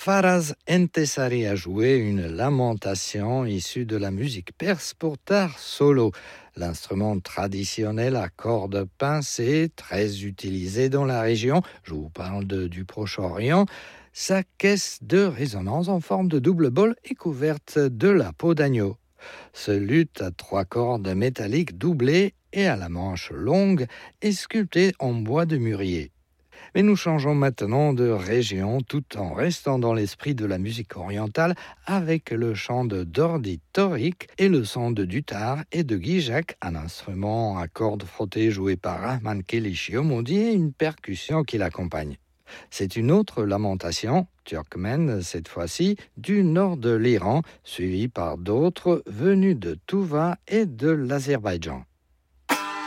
Faraz Entessari a joué une lamentation issue de la musique perse pour tar solo. L'instrument traditionnel à cordes pincées, très utilisé dans la région, je vous parle du Proche-Orient, sa caisse de résonance en forme de double bol est couverte de la peau d'agneau. Ce luth à 3 cordes métalliques doublées et à la manche longue est sculpté en bois de mûrier. Mais nous changeons maintenant de région tout en restant dans l'esprit de la musique orientale avec le chant de Dordi Torik et le son de dutar et de guijak, un instrument à cordes frottées joué par Rahman Kelichiomodi et une percussion qui l'accompagne. C'est une autre lamentation, turkmène cette fois-ci, du nord de l'Iran, suivie par d'autres venus de Touva et de l'Azerbaïdjan.